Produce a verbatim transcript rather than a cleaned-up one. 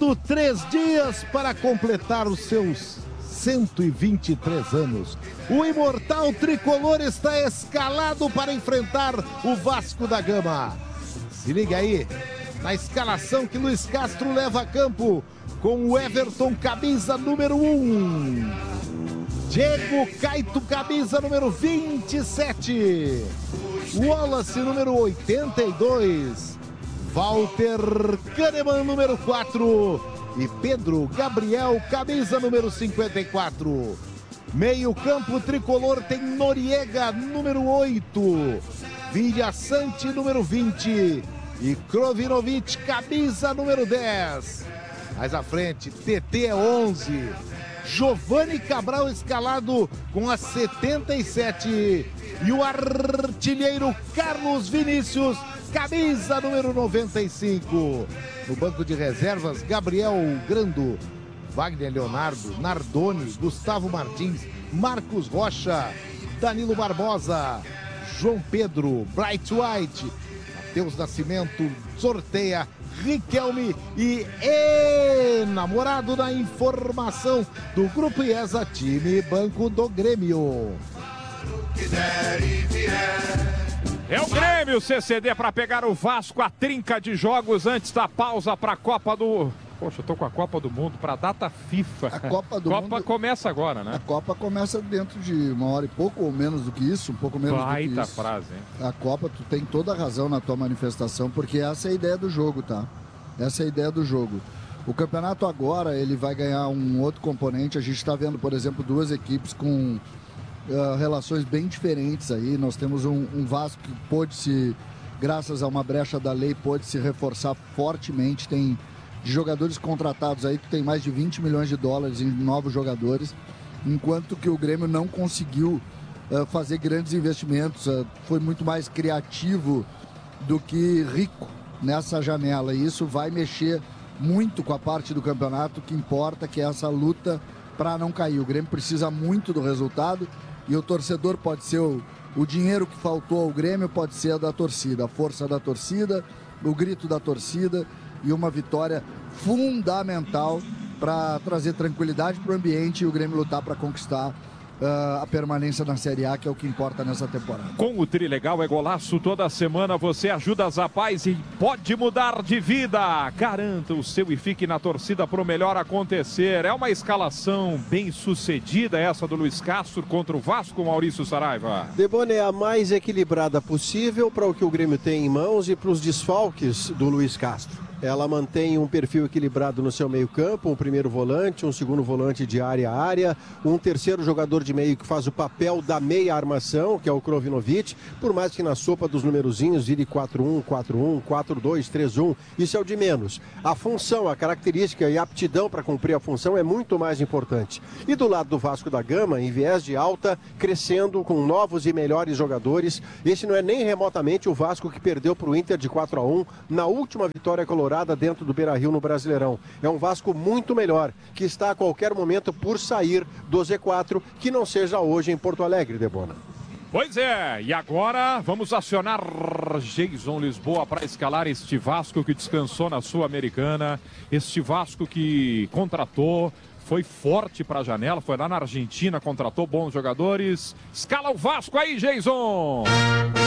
Faltando três dias para completar os seus cento e vinte e três anos, o imortal tricolor está escalado para enfrentar o Vasco da Gama. Se liga aí, na escalação que Luiz Castro leva a campo, com o Everton, camisa número um. Diego Caito, camisa número vinte e sete. Wallace, número oitenta e dois. Walter Kahneman, número quatro. E Pedro Gabriel, camisa número cinquenta e quatro. Meio campo tricolor tem Noriega, número oito. Villasante, número vinte. E Krovinovic, camisa número dez. Mais à frente, T T é onze. Giovanni Cabral escalado com a setenta e sete. E o artilheiro Carlos Vinícius, camisa número noventa e cinco. No banco de reservas, Gabriel Grando, Wagner Leonardo, Nardoni, Gustavo Martins, Marcos Rocha, Danilo Barbosa, João Pedro, Bright White, Matheus Nascimento, sorteia Riquelme e enamorado da informação do Grupo IESA, time Banco do Grêmio. É o Grêmio, C C D, para pegar o Vasco, a trinca de jogos antes da pausa para a Copa do... Poxa, eu tô com a Copa do Mundo para a data FIFA. A Copa do Copa Mundo começa agora, né? A Copa começa dentro de uma hora e pouco, ou menos do que isso, um pouco menos Baita do que isso. frase, hein? A Copa, tu tem toda a razão na tua manifestação, porque essa é a ideia do jogo, tá? Essa é a ideia do jogo. O campeonato agora, ele vai ganhar um outro componente. A gente está vendo, por exemplo, duas equipes com uh, relações bem diferentes aí. Nós temos um, um Vasco que pôde se, graças a uma brecha da lei, pôde se reforçar fortemente. Tem de jogadores contratados aí que tem mais de vinte milhões de dólares em novos jogadores, enquanto que o Grêmio não conseguiu uh, fazer grandes investimentos, uh, foi muito mais criativo do que rico nessa janela, e isso vai mexer muito com a parte do campeonato que importa, que é essa luta para não cair. O Grêmio precisa muito do resultado, e o torcedor pode ser o, o dinheiro que faltou ao Grêmio, pode ser a da torcida, a força da torcida, o grito da torcida, e uma vitória fundamental para trazer tranquilidade para o ambiente e o Grêmio lutar para conquistar uh, a permanência na Série A, que é o que importa nessa temporada. Com o Trilegal é Golaço, toda semana você ajuda as rapazes e pode mudar de vida. Garanta o seu e fique na torcida para o melhor acontecer. É uma escalação bem sucedida essa do Luiz Castro contra o Vasco, Maurício Saraiva. Debona é a mais equilibrada possível para o que o Grêmio tem em mãos e para os desfalques do Luiz Castro. Ela mantém um perfil equilibrado no seu meio-campo, um primeiro volante, um segundo volante de área a área, um terceiro jogador de meio que faz o papel da meia armação, que é o Krovinovic, por mais que na sopa dos numerozinhos vire quatro um, quatro um, quatro dois, três um, isso é o de menos. A função, a característica e a aptidão para cumprir a função é muito mais importante. E do lado do Vasco da Gama, em viés de alta, crescendo com novos e melhores jogadores, esse não é nem remotamente o Vasco que perdeu para o Inter de quatro a um na última vitória colorada dentro do Beira-Rio no Brasileirão. É um Vasco muito melhor, que está a qualquer momento por sair do Z quatro, que não seja hoje em Porto Alegre, Debona. Pois é, e agora vamos acionar Jason Lisboa para escalar este Vasco que descansou na Sul-Americana, este Vasco que contratou, foi forte para a janela, foi lá na Argentina, contratou bons jogadores. Escala o Vasco aí, Jason!